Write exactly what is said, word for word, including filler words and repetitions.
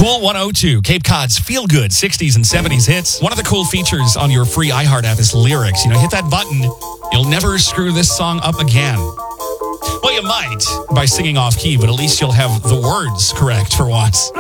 Cool one oh two, Cape Cod's feel-good sixties and seventies hits. One of the cool features on your free iHeart app is lyrics. You know, hit that button. You'll never screw this song up again. Well, you might by singing off key, but at least you'll have the words correct for once.